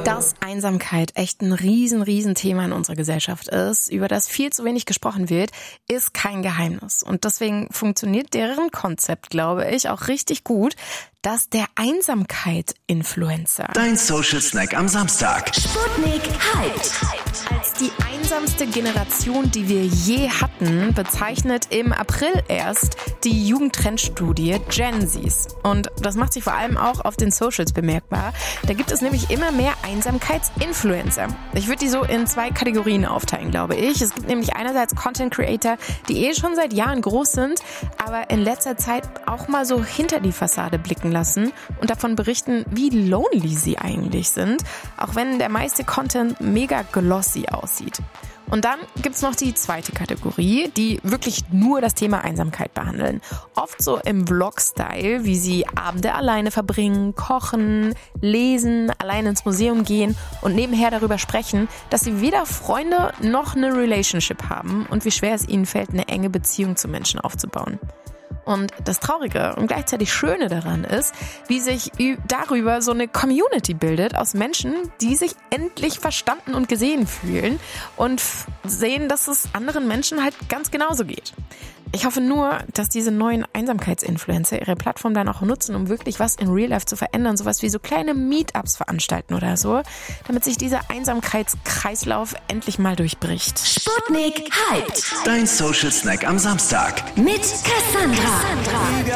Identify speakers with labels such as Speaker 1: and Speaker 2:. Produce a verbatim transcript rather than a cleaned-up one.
Speaker 1: Dass Einsamkeit echt ein riesen, riesen Thema in unserer Gesellschaft ist, über das viel zu wenig gesprochen wird, ist kein Geheimnis. Und deswegen funktioniert deren Konzept, glaube ich, auch richtig gut. Das der Einsamkeit-Influencer.
Speaker 2: Dein Social Snack am Samstag.
Speaker 3: Sputnik Hyped.
Speaker 1: Als die einsamste Generation, die wir je hatten, bezeichnet im April erst die Jugendtrendstudie Gen Zs. Und das macht sich vor allem auch auf den Socials bemerkbar. Da gibt es nämlich immer mehr Einsamkeits-Influencer. Ich würde die so in zwei Kategorien aufteilen, glaube ich. Es gibt nämlich einerseits Content Creator, die eh schon seit Jahren groß sind, aber in letzter Zeit auch mal so hinter die Fassade blicken lassen und davon berichten, wie lonely sie eigentlich sind, auch wenn der meiste Content mega glossy aussieht. Und dann gibt's noch die zweite Kategorie, die wirklich nur das Thema Einsamkeit behandeln. Oft so im Vlog-Style, wie sie Abende alleine verbringen, kochen, lesen, allein ins Museum gehen und nebenher darüber sprechen, dass sie weder Freunde noch eine Relationship haben und wie schwer es ihnen fällt, eine enge Beziehung zu Menschen aufzubauen. Und das Traurige und gleichzeitig Schöne daran ist, wie sich darüber so eine Community bildet aus Menschen, die sich endlich verstanden und gesehen fühlen und sehen, dass es anderen Menschen halt ganz genauso geht. Ich hoffe nur, dass diese neuen Einsamkeitsinfluencer ihre Plattform dann auch nutzen, um wirklich was in Real Life zu verändern, sowas wie so kleine Meetups veranstalten oder so, damit sich dieser Einsamkeitskreislauf endlich mal durchbricht.
Speaker 3: Sputnik Hyped.
Speaker 2: Dein Social Snack am Samstag.
Speaker 3: Mit Cassandra.